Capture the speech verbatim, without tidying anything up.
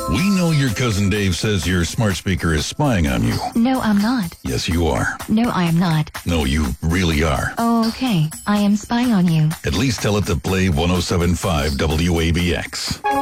We know your cousin Dave says your smart speaker is spying on you. No, I'm not. Yes, you are. No, I am not. No, you really are. Oh, okay. I am spying on you. At least tell it to play one oh seven point five W A B X.